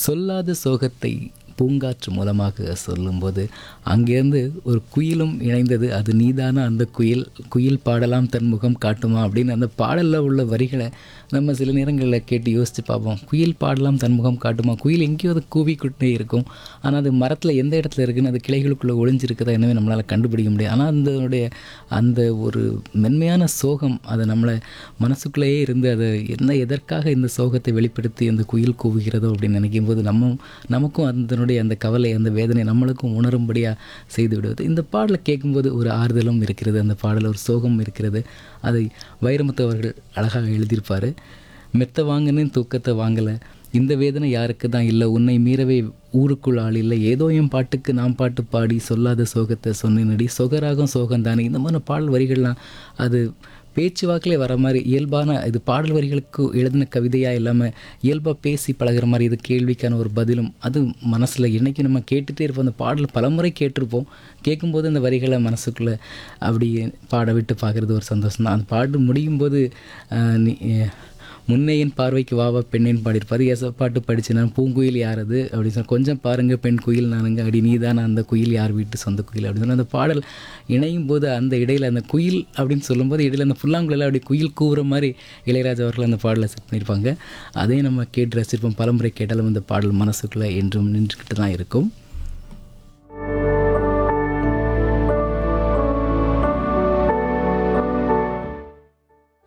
சொல்லாத சோகத்தை பூங்காற்று மூலமாக சொல்லும்போது அங்கேருந்து ஒரு குயிலும் இணைந்தது. அது நீதானா அந்த குயில், குயில் பாடலாம் தன் முகம் காட்டுமா அப்படின்னு அந்த பாடலில் உள்ள வரிகளை நம்ம சில நேரங்களில் கேட்டு யோசித்து பார்ப்போம். குயில் பாடலாம் தன் முகம் காட்டுமா, குயில் எங்கேயோ அது கூவிக்கிட்டே இருக்கும். ஆனால் அது மரத்தில் எந்த இடத்துல இருக்குன்னு அது கிளைகளுக்குள்ளே ஒளிஞ்சிருக்குதா என்னவே நம்மளால் கண்டுபிடிக்க முடியாது. ஆனால் அதனுடைய அந்த ஒரு மென்மையான சோகம் அதை நம்மளை மனசுக்குள்ளேயே இருந்து அதை எதற்காக இந்த சோகத்தை வெளிப்படுத்தி அந்த குயில் கூவுகிறதோ அப்படின்னு நினைக்கும் போது நமக்கும் அதனுடைய அந்த கவலை அந்த வேதனை நம்மளுக்கும் உணரும்படியாக செய்து விடுவது. இந்த பாடலை கேட்கும்போது ஒரு ஆறுதலும் இருக்கிறது, அந்த பாடலில் ஒரு சோகம் இருக்கிறது. அதை வைரமுத்து அவர்கள் அழகாக எழுதியிருப்பார். மெத்த வாங்கினு தூக்கத்தை வாங்கலை, இந்த வேதனை யாருக்கு தான் இல்லை, உன்னை மீறவே ஊருக்குள் ஆள் இல்லை, ஏதோ என் பாட்டுக்கு நாம் பாட்டு பாடி சொல்லாத சோகத்தை சொன்னடி, சொகராகும் சோகம் தானே. இந்த மாதிரி பாடல் வரிகள்லாம் அது பேச்சு வாக்கிலே வர மாதிரி இயல்பான இது பாடல் வரிகளுக்கு எழுதின கவிதையாக இல்லாமல் இயல்பாக பேசி பழகிற மாதிரி இது கேள்விக்கான ஒரு பதிலும் அது மனசில் இன்றைக்கி நம்ம கேட்டுகிட்டே இருப்போம். அந்த பாடல் பலமுறை கேட்டிருப்போம். கேட்கும்போது அந்த வரிகளை மனசுக்குள்ளே அப்படி பாட விட்டு பார்க்குறது ஒரு சந்தோஷம் தான். அந்த பாட்டு முடியும் போது நீ முன்னே என் பார்வைக்கு வாவா பெண்ணேன்னு பாடியிருப்பார். பாட்டு படித்து நான் பூங்குயில் யார் அது அப்படின்னு சொன்னால், கொஞ்சம் பாருங்கள் பெண் குயில் நானுங்க அப்படி நீ தான் அந்த குயில் யார் வீட்டு சொந்த குயில் அப்படின்னு சொன்னால் அந்த பாடல் இணையும் போது அந்த இடையில் அந்த குயில் அப்படின்னு சொல்லும்போது இடையில் அந்த புல்லாங்குழல அப்படி குயில் கூவுற மாதிரி இளையராஜா அவர்கள் அந்த பாடலை செட் பண்ணியிருப்பாங்க. அதையும் நம்ம கேட்டு ரசிச்சிருப்போம். பலமுறை கேட்டாலும் இந்த பாடல் மனசுக்குள்ளே என்றும் நின்றுக்கிட்டு தான் இருக்கும்.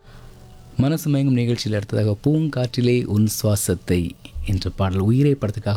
மனசு மயங்கும் நிகழ்ச்சியில் அடுத்ததாக பூங்காற்றிலே உன் சுவாசத்தை என்ற பாடல் உயிரே படத்துக்காக